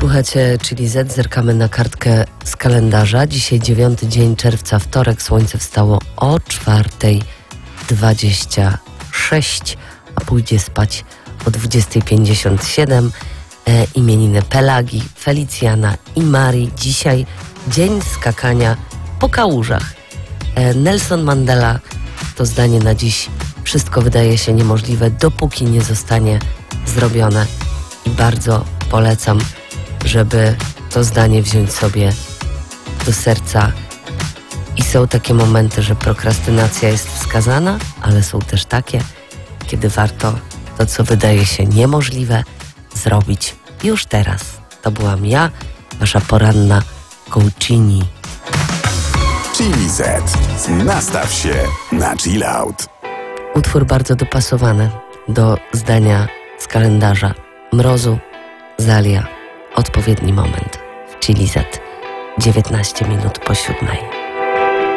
Słuchajcie, czyli Z, zerkamy na kartkę z kalendarza. Dzisiaj 9 dzień czerwca, wtorek, słońce wstało o 4:26, a pójdzie spać o 20:57. Imieniny Pelagi, Felicjana i Marii. Dzisiaj dzień skakania po kałużach. Nelson Mandela, to zdanie na dziś: wszystko wydaje się niemożliwe, dopóki nie zostanie zrobione. I bardzo polecam, żeby to zdanie wziąć sobie do serca. I są takie momenty, że prokrastynacja jest wskazana, ale są też takie, kiedy warto to, co wydaje się niemożliwe, zrobić już teraz. To byłam ja, wasza poranna coachini. Chili Z. Nastaw się na chill out. Utwór bardzo dopasowany do zdania z kalendarza. Mrozu, Zalia. Odpowiedni moment w Chili Z. 19 minut po 7.